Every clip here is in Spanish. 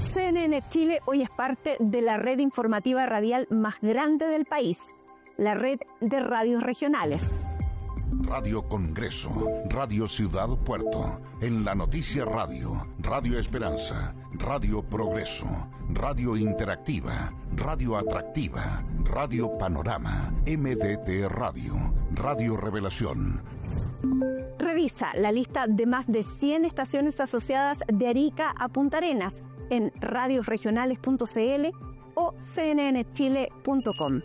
CNN Chile hoy es parte de la red informativa radial más grande del país, la red de radios regionales. Radio Congreso, Radio Ciudad Puerto, En la Noticia Radio, Radio Esperanza, Radio Progreso, Radio Interactiva, Radio Atractiva, Radio Panorama, MDT Radio, Radio Revelación. Revisa la lista de más de 100 estaciones asociadas de Arica a Punta Arenas en radiosregionales.cl o cnnchile.com.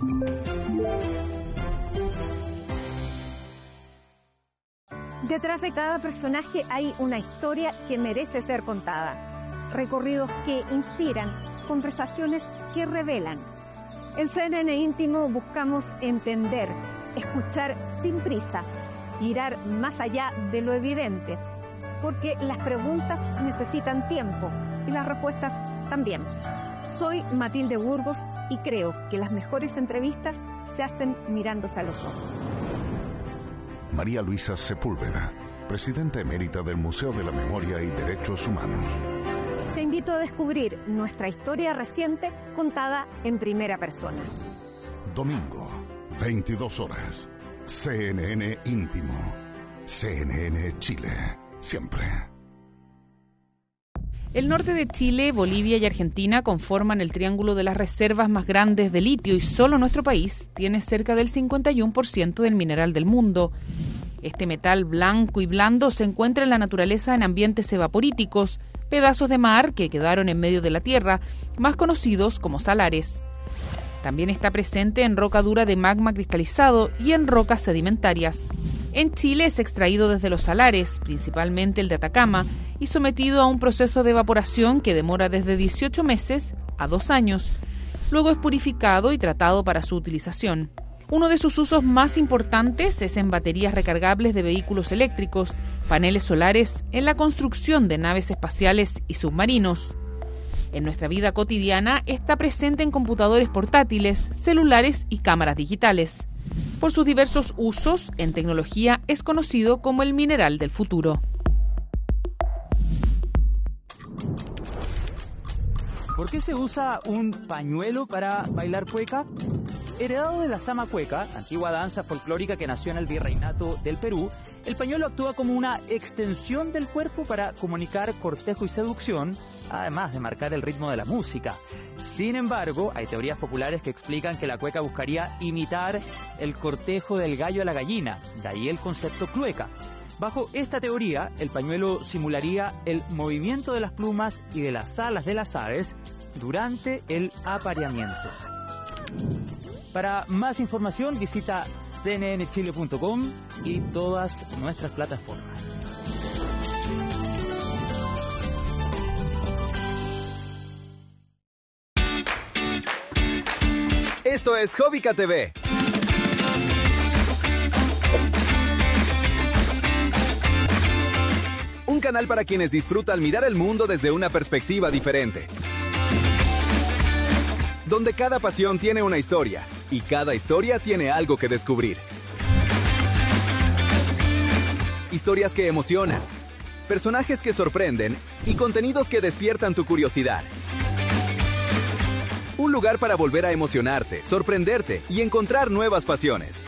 Detrás de cada personaje hay una historia que merece ser contada. Recorridos que inspiran, conversaciones que revelan. En CNN Íntimo buscamos entender, escuchar sin prisa, mirar más allá de lo evidente, porque las preguntas necesitan tiempo y las respuestas también. Soy Matilde Burgos y creo que las mejores entrevistas se hacen mirándose a los ojos. María Luisa Sepúlveda, presidenta emérita del Museo de la Memoria y Derechos Humanos. Te invito a descubrir nuestra historia reciente contada en primera persona. Domingo, 22 horas. CNN Íntimo. CNN Chile. Siempre. El norte de Chile, Bolivia y Argentina conforman el triángulo de las reservas más grandes de litio y solo nuestro país tiene cerca del 51% del mineral del mundo. Este metal blanco y blando se encuentra en la naturaleza en ambientes evaporíticos, pedazos de mar que quedaron en medio de la tierra, más conocidos como salares. También está presente en roca dura de magma cristalizado y en rocas sedimentarias. En Chile es extraído desde los salares, principalmente el de Atacama, y sometido a un proceso de evaporación que demora desde 18 meses a 2 años. Luego es purificado y tratado para su utilización. Uno de sus usos más importantes es en baterías recargables de vehículos eléctricos, paneles solares, en la construcción de naves espaciales y submarinos. En nuestra vida cotidiana está presente en computadores portátiles, celulares y cámaras digitales. Por sus diversos usos en tecnología es conocido como el mineral del futuro. ¿Por qué se usa un pañuelo para bailar cueca? Heredado de la sama cueca, antigua danza folclórica que nació en el virreinato del Perú, el pañuelo actúa como una extensión del cuerpo para comunicar cortejo y seducción, además de marcar el ritmo de la música. Sin embargo, hay teorías populares que explican que la cueca buscaría imitar el cortejo del gallo a la gallina, de ahí el concepto clueca. Bajo esta teoría, el pañuelo simularía el movimiento de las plumas y de las alas de las aves durante el apareamiento. Para más información visita cnnchile.com y todas nuestras plataformas. Esto es Hobbica TV. Un canal para quienes disfrutan mirar el mundo desde una perspectiva diferente. Donde cada pasión tiene una historia y cada historia tiene algo que descubrir. Historias que emocionan, personajes que sorprenden y contenidos que despiertan tu curiosidad. Un lugar para volver a emocionarte, sorprenderte y encontrar nuevas pasiones.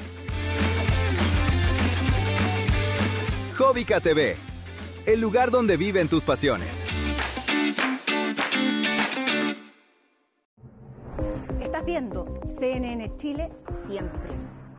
Hobbica TV, el lugar donde viven tus pasiones. Estás viendo CNN Chile siempre.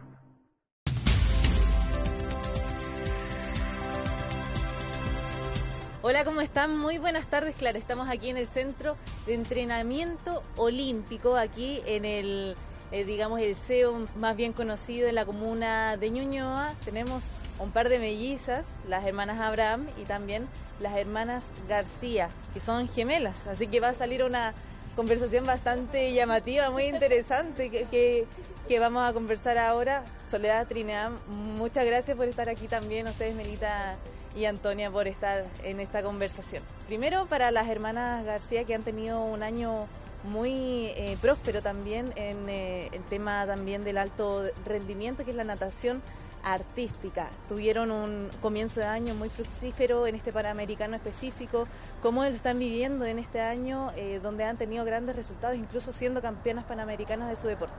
Hola, ¿cómo están? Muy buenas tardes. Claro, estamos aquí en el Centro de Entrenamiento Olímpico, aquí en el, el CEO más bien conocido en la comuna de Ñuñoa. Tenemos un par de mellizas, las hermanas Abraham y también las hermanas García, que son gemelas. Así que va a salir una conversación bastante llamativa, muy interesante, que vamos a conversar ahora. Soledad, Trinidad, muchas gracias por estar aquí también. Ustedes, Melita y Antonia, por estar en esta conversación. Primero, para las hermanas García, que han tenido un año muy próspero también en el tema también del alto rendimiento, que es la natación artística. Tuvieron un comienzo de año muy fructífero en este Panamericano específico. ¿Cómo lo están viviendo en este año donde han tenido grandes resultados, incluso siendo campeonas panamericanas de su deporte?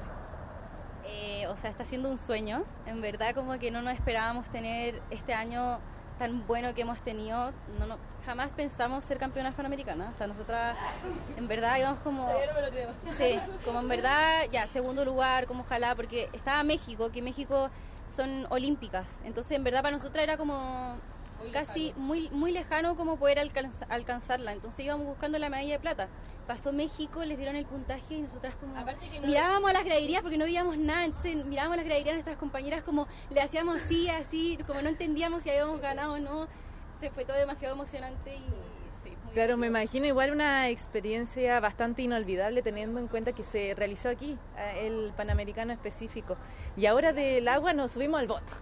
O sea, está siendo un sueño. En verdad, como que no nos esperábamos tener este año tan bueno que hemos tenido. Jamás pensamos ser campeonas panamericanas. O sea, nosotras, en verdad, íbamos como... Todavía no me lo creo. Sí, como en verdad, ya, segundo lugar, como ojalá, porque estaba México, que México son olímpicas. Entonces, en verdad, para nosotras era como casi muy lejano como poder alcanzarla. Entonces íbamos buscando la medalla de plata. Pasó México, les dieron el puntaje y nosotras como mirábamos a las graderías porque no veíamos nada, entonces mirábamos a las graderías a nuestras compañeras como le hacíamos así, como no entendíamos si habíamos ganado o no. Se fue todo demasiado emocionante y sí. Claro, me imagino igual una experiencia bastante inolvidable teniendo en cuenta que se realizó aquí, el Panamericano específico. Y ahora del agua nos subimos al bote,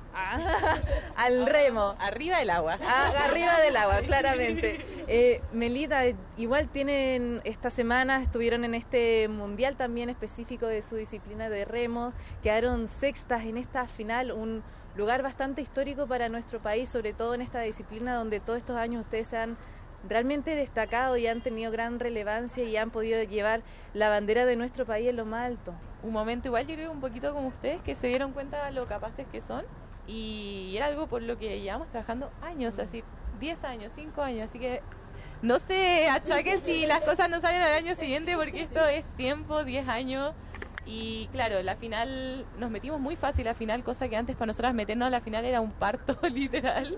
al remo. Arriba del agua. Arriba del agua, claramente. Melita, igual tienen esta semana, estuvieron en este mundial también específico de su disciplina de remo, quedaron sextas en esta final, un lugar bastante histórico para nuestro país, sobre todo en esta disciplina donde todos estos años ustedes se han realmente destacado y han tenido gran relevancia y han podido llevar la bandera de nuestro país en lo más alto. Un momento igual, yo creo, un poquito como ustedes, que se dieron cuenta de lo capaces que son, y era algo por lo que llevamos trabajando años, así 10 años, 5 años, así que no se achaquen si las cosas no salen al año siguiente, porque esto es tiempo, 10 años. Y claro, la final, nos metimos muy fácil a la final, cosa que antes para nosotras meternos a la final era un parto literal.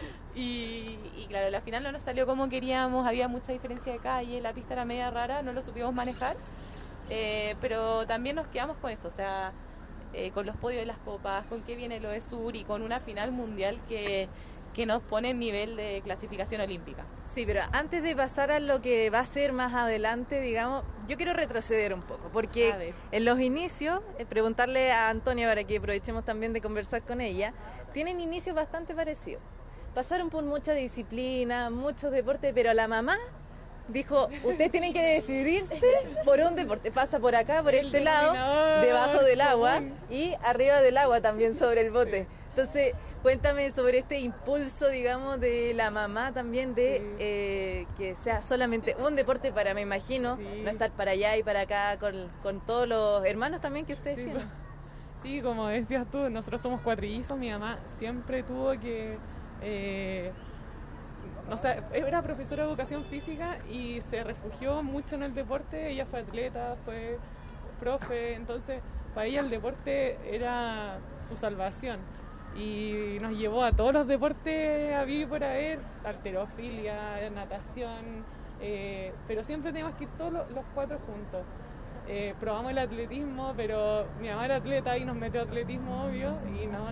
Y claro, la final no nos salió como queríamos, había mucha diferencia de calle, la pista era media rara, no lo supimos manejar. Pero también nos quedamos con eso, o sea, con los podios de las copas, con qué viene lo de Sur y con una final mundial que nos pone en nivel de clasificación olímpica. Sí, pero antes de pasar a lo que va a ser más adelante, digamos, yo quiero retroceder un poco, porque en los inicios, preguntarle a Antonia para que aprovechemos también de conversar con ella, tienen inicios bastante parecidos. Pasaron por mucha disciplina, muchos deportes, pero la mamá dijo, ustedes tienen que decidirse por un deporte, pasa por acá, por este lado, debajo del agua y arriba del agua también sobre el bote. Entonces, cuéntame sobre este impulso, digamos, de la mamá también de que sea solamente un deporte para, me imagino, no estar para allá y para acá con todos los hermanos también que ustedes tienen. Sí, como decías tú, nosotros somos cuatrillizos, mi mamá siempre tuvo que... era profesora de educación física y se refugió mucho en el deporte. Ella fue atleta, fue profe, entonces para ella el deporte era su salvación y nos llevó a todos los deportes a vivir por haber, halterofilia, natación, pero siempre teníamos que ir todos los cuatro juntos. Probamos el atletismo, pero mi mamá era atleta y nos metió atletismo, obvio, y no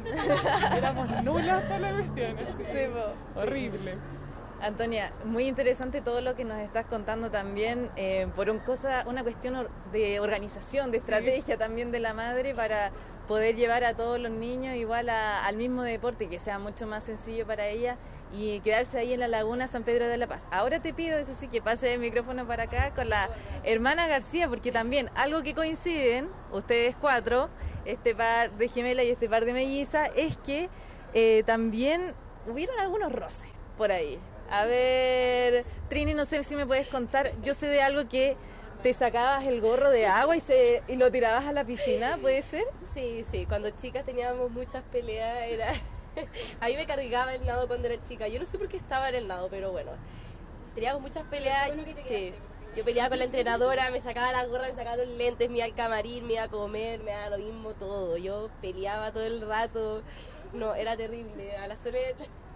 éramos nulas para la cuestión, horrible. Antonia, muy interesante todo lo que nos estás contando también, por una cuestión de organización, de estrategia también de la madre para poder llevar a todos los niños igual al mismo deporte, que sea mucho más sencillo para ella y quedarse ahí en la laguna San Pedro de la Paz. Ahora te pido, eso sí, que pase el micrófono para acá con la hermana García, porque también algo que coinciden, ustedes cuatro, este par de gemelas y este par de mellizas, es que también hubieron algunos roces por ahí. A ver, Trini, no sé si me puedes contar, yo sé de algo que te sacabas el gorro de agua y lo tirabas a la piscina, ¿puede ser? Sí, cuando chicas teníamos muchas peleas, a mí me cargaba el nado cuando era chica, yo no sé por qué estaba en el nado, pero bueno, teníamos muchas peleas, sí. Yo peleaba con la entrenadora, me sacaba la gorra, me sacaba los lentes, me iba al camarín, me iba a comer, me daba lo mismo todo, yo peleaba todo el rato, no, era terrible, a la Sole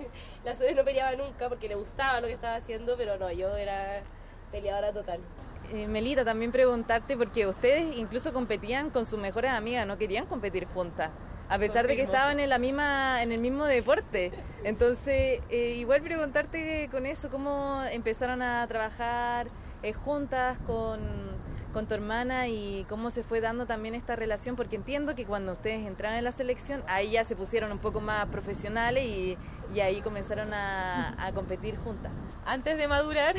no peleaba nunca porque le gustaba lo que estaba haciendo, pero no, yo era peleadora total. Melita, también preguntarte, porque ustedes incluso competían con sus mejores amigas, no querían competir juntas, a pesar de que estaban en el mismo deporte. Entonces, igual preguntarte con eso, ¿cómo empezaron a trabajar juntas con tu hermana y cómo se fue dando también esta relación? Porque entiendo que cuando ustedes entraron en la selección, ahí ya se pusieron un poco más profesionales y ahí comenzaron a competir juntas. Antes de madurar,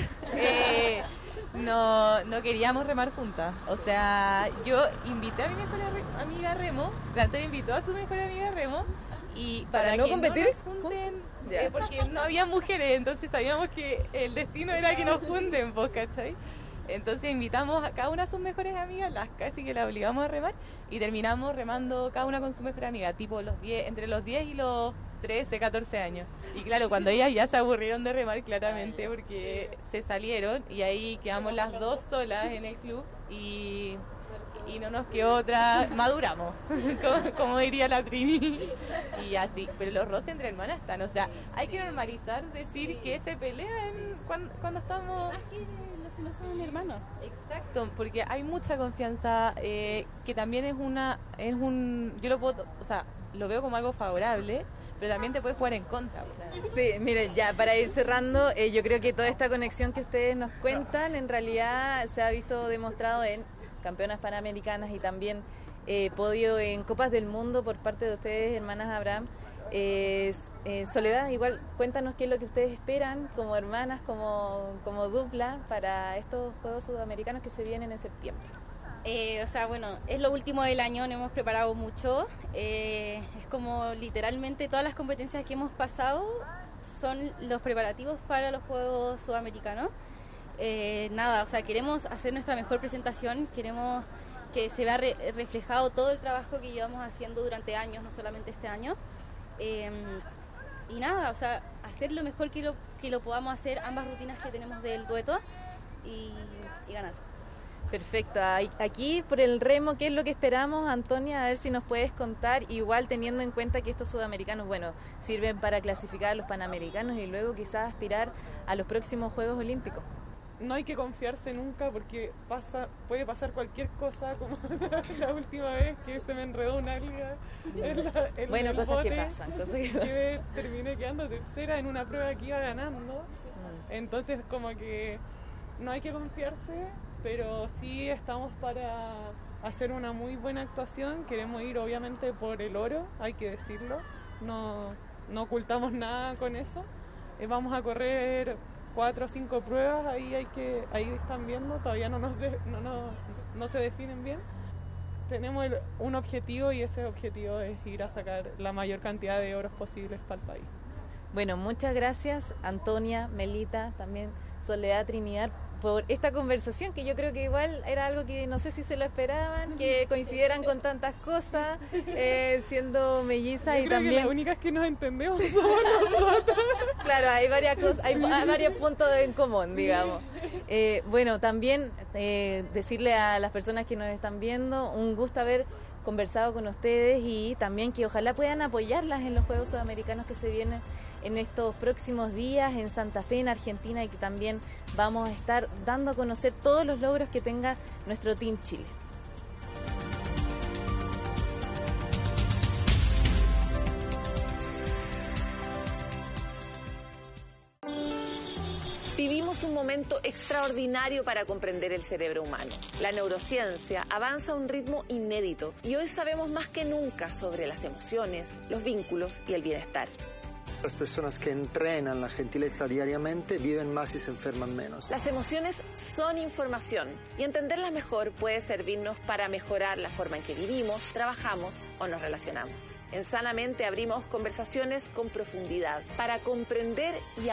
no queríamos remar juntas. O sea, yo invité a mi mejor amiga a remo, la Antonia invitó a su mejor amiga a remo Y ¿Para no competir? No nos junten, porque no había mujeres, entonces sabíamos que el destino era que nos junten, pues, ¿cachai? Entonces invitamos a cada una a sus mejores amigas, casi que las obligamos a remar, y terminamos remando cada una con su mejor amiga, tipo entre los 10 y los 13, 14 años. Y claro, cuando ellas ya se aburrieron de remar, claramente, porque se salieron, y ahí quedamos las dos solas en el club, y no nos quedó otra, maduramos, como diría la Trini, y así. Pero los roces entre hermanas están, o sea, hay que normalizar decir que se pelean cuando estamos... que no son hermanos. Exacto, porque hay mucha confianza, que también yo lo veo como algo favorable, pero también te puede jugar en contra. Sí, miren, ya para ir cerrando, yo creo que toda esta conexión que ustedes nos cuentan en realidad se ha visto demostrado en campeonas panamericanas y también podio en Copas del Mundo por parte de ustedes, hermanas Abraham. Soledad, igual cuéntanos qué es lo que ustedes esperan como hermanas, como dupla para estos Juegos Sudamericanos que se vienen en septiembre. Es lo último del año, nos hemos preparado mucho, es como literalmente todas las competencias que hemos pasado son los preparativos para los Juegos Sudamericanos. Queremos hacer nuestra mejor presentación, queremos que se vea reflejado todo el trabajo que llevamos haciendo durante años, no solamente este año. Hacer lo mejor que lo podamos hacer, ambas rutinas que tenemos del dueto y ganar. Perfecto. Aquí por el remo, ¿qué es lo que esperamos, Antonia? A ver si nos puedes contar, igual teniendo en cuenta que estos sudamericanos, sirven para clasificar a los panamericanos y luego quizás aspirar a los próximos Juegos Olímpicos. No hay que confiarse nunca porque puede pasar cualquier cosa, como la última vez que se me enredó una alga en el cosas bote, que pasan. Terminé quedando tercera en una prueba que iba ganando. Entonces como que no hay que confiarse, pero sí estamos para hacer una muy buena actuación. Queremos ir obviamente por el oro, hay que decirlo, no ocultamos nada con eso. Vamos a correr 4 o 5 pruebas, ahí están viendo, todavía no se definen bien. Tenemos un objetivo y ese objetivo es ir a sacar la mayor cantidad de oros posibles para el país. Bueno, muchas gracias Antonia, Melita, también Soledad, Trinidad, por esta conversación que yo creo que igual era algo que no sé si se lo esperaban, que coincidieran con tantas cosas, siendo mellizas y también... que las únicas que nos entendemos somos nosotros. Claro, hay varias cosas, hay varios puntos en común, digamos. También decirle a las personas que nos están viendo, un gusto haber conversado con ustedes y también que ojalá puedan apoyarlas en los Juegos Sudamericanos que se vienen en estos próximos días en Santa Fe, en Argentina, y que también vamos a estar dando a conocer todos los logros que tenga nuestro Team Chile. Vivimos un momento extraordinario para comprender el cerebro humano. La neurociencia avanza a un ritmo inédito y hoy sabemos más que nunca sobre las emociones, los vínculos y el bienestar. Las personas que entrenan la gentileza diariamente viven más y se enferman menos. Las emociones son información y entenderlas mejor puede servirnos para mejorar la forma en que vivimos, trabajamos o nos relacionamos. En Sanamente abrimos conversaciones con profundidad para comprender y